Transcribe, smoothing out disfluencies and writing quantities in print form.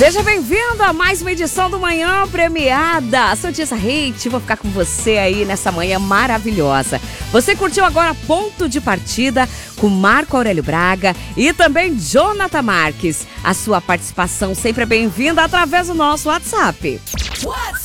Seja bem-vindo a mais uma edição do Manhã Premiada. Sou Tissa Reite, vou ficar com você aí nessa manhã maravilhosa. Você curtiu agora Ponto de Partida com Marco Aurélio Braga e também Jonathan Marques. A sua participação sempre é bem-vinda através do nosso WhatsApp.